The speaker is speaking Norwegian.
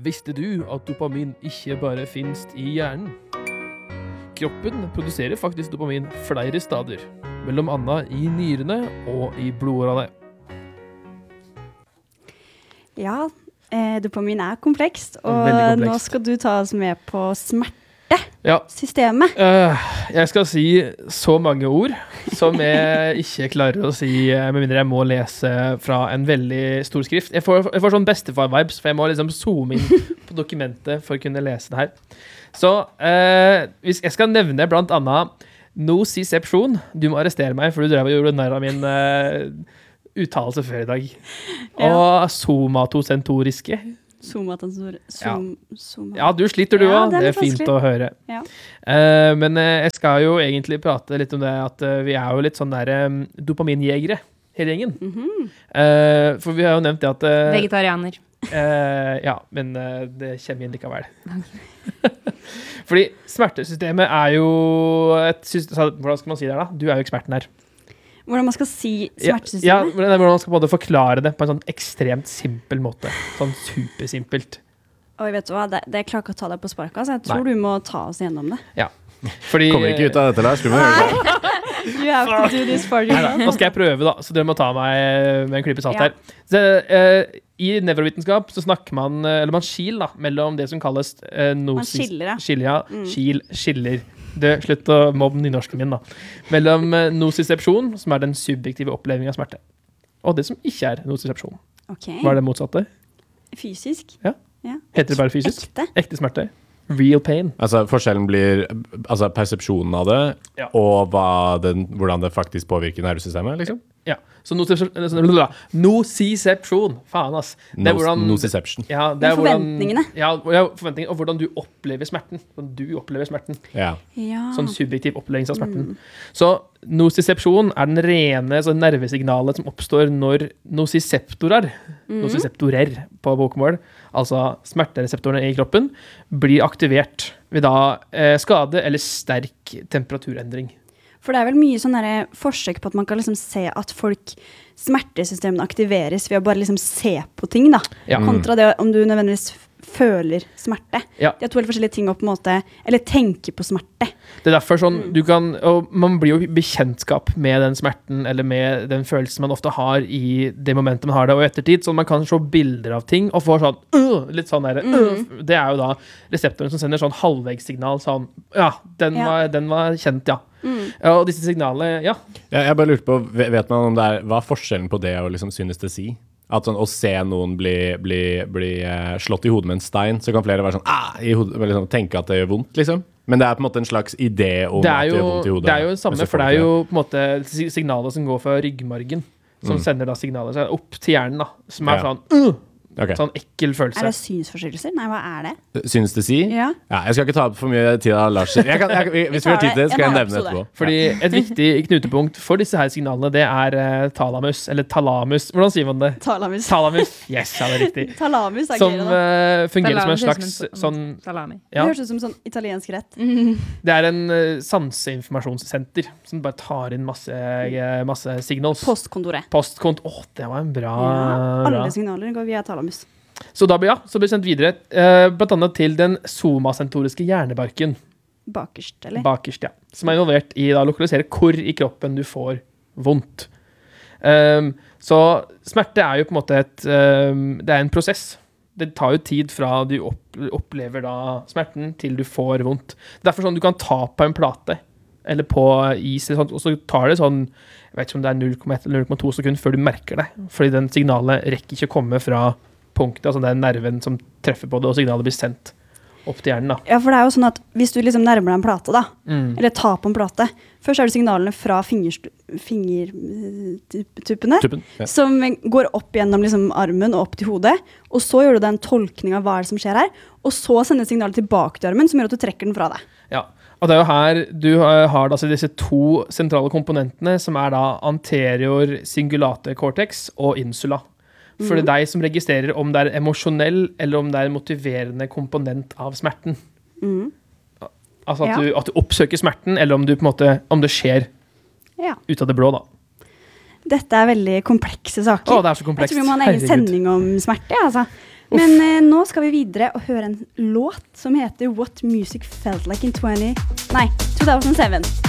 Visste du at dopamin ikke bare finnes i hjernen? Kroppen produserer faktisk dopamin flere steder, mellom annet i nyrene og i blodårene. Ja, dopamin komplekst, og Veldig komplekst. nå skal du ta oss med på Ja, smertesystemet. jeg skal si så mange ord som jeg ikke klarer å si, med mindre jeg må lese fra en veldig stor skrift. Jeg får sånn bestefar-vibes, for jeg må liksom zoome inn på dokumentet for å kunne lese det her. Så jeg skal nevne blant annet nociception. Du må arrestere meg, for du drev og gjorde nær av min uttalelse før i dag. Og somatosentoriske. Ja, du sliter du også. Det fint å høre. Ja. Men jeg skal jo egentlig prate litt om det at vi jo litt sånn der dopaminjegere hele gjengen. For vi har jo nevnt det at Vegetarianer. ja, men det kommer inn likevel. Fordi smertesystemet jo et system, hvordan skal man si det da? Du jo eksperten her. Hvordan man skal si smertesystemet? Ja, hvordan man skal både forklare det på en sånn ekstremt simpel måte. Sånn supersimpelt. Oi, vet du hva? Det klarer ikke å ta deg på sparket, så jeg tror du må ta oss gjennom det. Ja. Fordi, Kommer ikke ut av dette, Lars. Du må gjøre det. You have to do this for you. Nå skal jeg prøve da, så dere må ta meg med en klype salt her. Så, I nevrovitenskap så snakker man, eller man skil da, mellom det som kalles Man skiller, ja. Skiller. Slutt å mobbe nynorsken min da. Mellom nociception, som den subjektive opplevingen av smerte, og det som ikke nociception. Ok. Hva det motsatte? Fysisk? Ja. Heter det bare fysisk? Ekte? Ekte smerte. Real pain. Altså, forskjellen blir persepsjonen av det, og hvordan det faktisk påvirker nervesystemet, liksom? Ja, så nociception, faen ass. Nociception. Ja, det forventningene. Forventningene, og hvordan du opplever smerten. Ja. Sånn subjektiv opplevelse av smerten. Så nociception den rene nervesignalet som oppstår når nociceptorer på bokmål, altså smertereseptorene i kroppen, blir aktivert ved da skade eller sterk temperaturendring. For det vel mye sånn forsøk på at man kan liksom se at smertesystemene aktiveres ved å bare liksom se på ting da. Ja. Kontra det om du nødvendigvis føler smerte. Ja. Det to helt forskjellige ting å på en måte, eller tenke på smerte. Det derfor sånn, og man blir jo bekjentskap med den smerten, eller med den følelsen man ofte har i det momentet man har det, og i ettertid, så man kan se bilder av ting, og få sånn, litt sånn der, det jo da reseptoren som sender sånn halvvegssignal, sånn, den var kjent, ja. Og disse signalene, Jeg bare lurte på, vet man om hva forskjellen på det å liksom synestesi? At sånn, å se noen bli slått i hodet med en stein, så kan flere være sånn, i hodet, liksom, tenke at det gjør vondt, liksom. Men det på en måte en slags idé om at det gjør vondt i hodet. Det jo det samme, for det jo på en måte signaler som går fra ryggmargen, som sender da signaler opp til hjernen, da, som sånn, sånn ekkel følelse. Det synsforstyrrelser? Nei, hva det? Synestesi? Ja. Jeg skal ikke ta opp for mye tid av Lars. Hvis vi har tid til det, skal jeg nevne etterpå. Fordi et viktig knutepunkt for disse her signalene, det thalamus, eller talamus. Hvordan sier man det? Talamus. Yes, det riktig. Talamus gøy, da. Som fungerer som en slags sånn... Salami. Det høres ut som sånn italiensk rett. Det en sanseinformasjonssenter som bare tar inn masse signals. Postkontoret. Det var en bra... alle signaler går via talamus. Så da blir sendt videre, blant annet til den somasentoriske hjernebarken. Bakerst, eller? Bakerst, ja. Som involvert i å lokalisere hvor i kroppen du får vondt. Så smerte jo på en måte det en prosess. Det tar jo tid fra du opplever da smerten til du får vondt. Derfor sånn, du kan ta på en plate, eller på is, og så tar det sånn, jeg vet ikke om det 0,1 eller 0,2 sekunder før du merker det, fordi den signalet rekker ikke å komme fra punktet, altså det nerven som treffer på det, og signalet blir sendt opp til hjernen da. Ja, for det jo sånn at hvis du liksom nærmer deg en plate da, eller tar på en plate, først det signalene fra fingertuppene, som går opp gjennom liksom armen og opp til hodet, og så gjør du en tolkning av hva det som skjer her, og så sender signalet tilbake til armen, som gjør at du trekker den fra deg. Ja. Og det jo her du har da disse to sentrale komponentene, som da anterior cingulate cortex og insula. For det deg som registrerer om det emosjonell, eller om det en motiverende komponent av smerten. Altså at du oppsøker smerten, eller om du på en måte, om det skjer ut av det blå da. Dette veldig komplekse saker. Det så komplekst. Jeg tror vi må ha en egen sending om smerte, altså. Men nå skal vi videre og høre en låt som heter What Music Felt Like in 2007.